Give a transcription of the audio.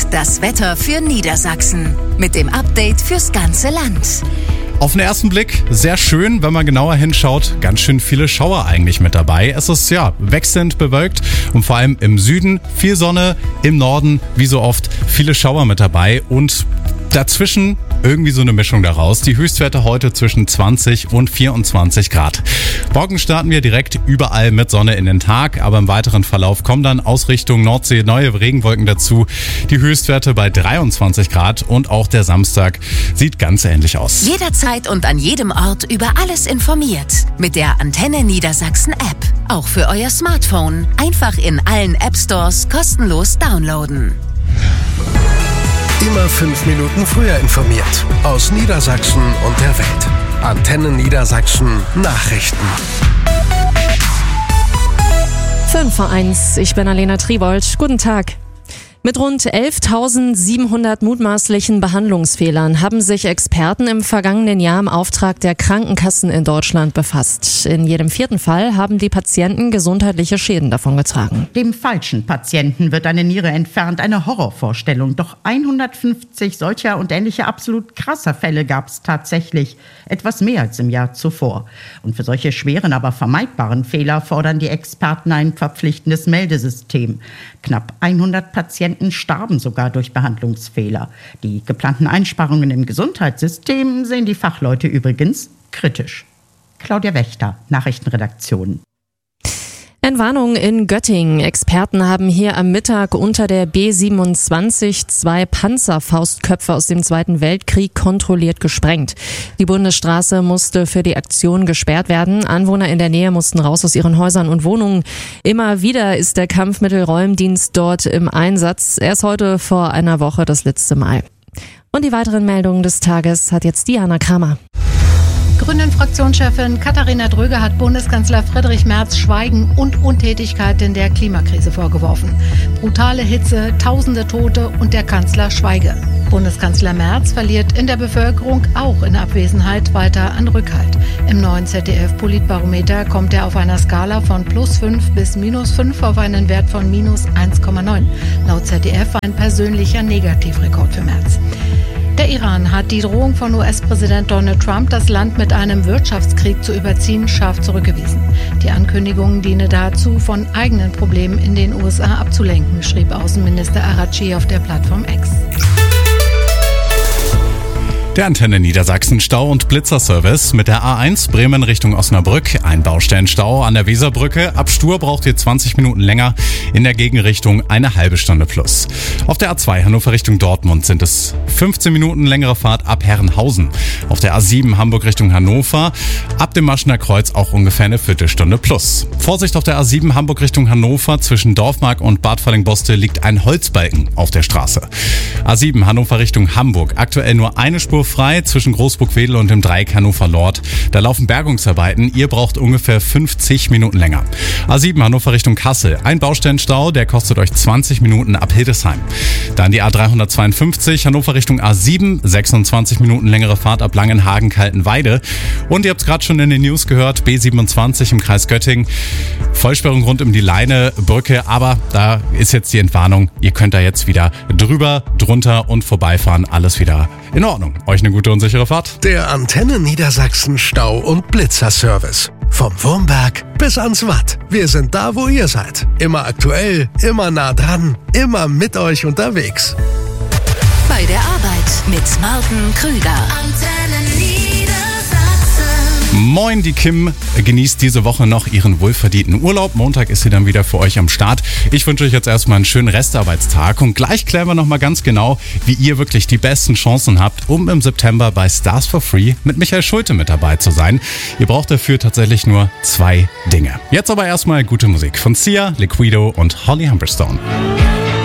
das Wetter für Niedersachsen. Mit dem Update fürs ganze Land. Auf den ersten Blick sehr schön, wenn man genauer hinschaut, ganz schön viele Schauer eigentlich mit dabei. Es ist wechselnd bewölkt und vor allem im Süden viel Sonne, im Norden wie so oft viele Schauer mit dabei und dazwischen irgendwie so eine Mischung daraus. Die Höchstwerte heute zwischen 20 und 24 Grad. Morgen starten wir direkt überall mit Sonne in den Tag, aber im weiteren Verlauf kommen dann aus Richtung Nordsee neue Regenwolken dazu. Die Höchstwerte bei 23 Grad und auch der Samstag sieht ganz ähnlich aus. Jederzeit und an jedem Ort über alles informiert. Mit der Antenne Niedersachsen App. Auch für euer Smartphone. Einfach in allen App Stores kostenlos downloaden. Immer 5 Minuten früher informiert. Aus Niedersachsen und der Welt. Antenne Niedersachsen Nachrichten. 5:01, ich bin Alena Tribold. Guten Tag. Mit rund 11.700 mutmaßlichen Behandlungsfehlern haben sich Experten im vergangenen Jahr im Auftrag der Krankenkassen in Deutschland befasst. In jedem 4. Fall haben die Patienten gesundheitliche Schäden davongetragen. Dem falschen Patienten wird eine Niere entfernt, eine Horrorvorstellung. Doch 150 solcher und ähnlicher absolut krasser Fälle gab es tatsächlich. Etwas mehr als im Jahr zuvor. Und für solche schweren, aber vermeidbaren Fehler fordern die Experten ein verpflichtendes Meldesystem. Knapp 100 Patienten starben sogar durch Behandlungsfehler. Die geplanten Einsparungen im Gesundheitssystem sehen die Fachleute übrigens kritisch. Claudia Wächter, Nachrichtenredaktion. Entwarnung in Göttingen. Experten haben hier am Mittag unter der B27 2 Panzerfaustköpfe aus dem Zweiten Weltkrieg kontrolliert gesprengt. Die Bundesstraße musste für die Aktion gesperrt werden. Anwohner in der Nähe mussten raus aus ihren Häusern und Wohnungen. Immer wieder ist der Kampfmittelräumdienst dort im Einsatz. Erst heute vor einer Woche das letzte Mal. Und die weiteren Meldungen des Tages hat jetzt Diana Kramer. Grünen-Fraktionschefin Katharina Dröge hat Bundeskanzler Friedrich Merz Schweigen und Untätigkeit in der Klimakrise vorgeworfen. Brutale Hitze, tausende Tote und der Kanzler schweige. Bundeskanzler Merz verliert in der Bevölkerung auch in Abwesenheit weiter an Rückhalt. Im neuen ZDF-Politbarometer kommt er auf einer Skala von +5 bis -5 auf einen Wert von -1,9. Laut ZDF ein persönlicher Negativrekord für Merz. Der Iran hat die Drohung von US-Präsident Donald Trump, das Land mit einem Wirtschaftskrieg zu überziehen, scharf zurückgewiesen. Die Ankündigung diene dazu, von eigenen Problemen in den USA abzulenken, schrieb Außenminister Araghchi auf der Plattform X. Der Antenne Niedersachsen Stau- und Blitzerservice mit der A1 Bremen Richtung Osnabrück. Ein Baustellenstau an der Weserbrücke. Ab Stur braucht ihr 20 Minuten länger. In der Gegenrichtung eine halbe Stunde plus. Auf der A2 Hannover Richtung Dortmund sind es 15 Minuten längere Fahrt ab Herrenhausen. Auf der A7 Hamburg Richtung Hannover. Ab dem Maschener Kreuz auch ungefähr eine Viertelstunde plus. Vorsicht auf der A7 Hamburg Richtung Hannover. Zwischen Dorfmark und Bad Falling-Boste liegt ein Holzbalken auf der Straße. A7 Hannover Richtung Hamburg. Aktuell nur eine Spur frei zwischen Großburg-Wedel und dem Dreieck Hannover Nord. Da laufen Bergungsarbeiten. Ihr braucht ungefähr 50 Minuten länger. A7 Hannover Richtung Kassel. Ein Baustellenstau, der kostet euch 20 Minuten ab Hildesheim. Dann die A352 Hannover Richtung A7. 26 Minuten längere Fahrt ab Langenhagen-Kaltenweide. Und ihr habt es gerade schon in den News gehört, B27 im Kreis Göttingen. Vollsperrung rund um die Leinebrücke, aber da ist jetzt die Entwarnung. Ihr könnt da jetzt wieder drüber, drunter und vorbeifahren. Alles wieder in Ordnung. Euch eine gute und sichere Fahrt. Der Antenne Niedersachsen Stau- und Blitzerservice. Vom Wurmberg bis ans Watt. Wir sind da, wo ihr seid. Immer aktuell, immer nah dran, immer mit euch unterwegs. Bei der Arbeit mit Martin Krüger. Antenne Niedersachsen. Moin, die Kim genießt diese Woche noch ihren wohlverdienten Urlaub. Montag ist sie dann wieder für euch am Start. Ich wünsche euch jetzt erstmal einen schönen Restarbeitstag und gleich klären wir nochmal ganz genau, wie ihr wirklich die besten Chancen habt, um im September bei Stars for Free mit Michael Schulte mit dabei zu sein. Ihr braucht dafür tatsächlich nur 2 Dinge. Jetzt aber erstmal gute Musik von Sia, Liquido und Holly Humberstone.